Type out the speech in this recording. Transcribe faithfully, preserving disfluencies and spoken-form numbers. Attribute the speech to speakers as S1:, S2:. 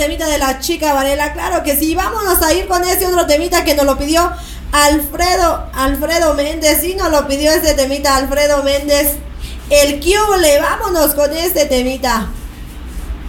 S1: temita de la chica Varela, claro que sí. Vámonos a ir con ese otro temita que nos lo pidió Alfredo, Alfredo Méndez. Sí, nos lo pidió ese temita Alfredo Méndez. El Cubole, vámonos con este temita.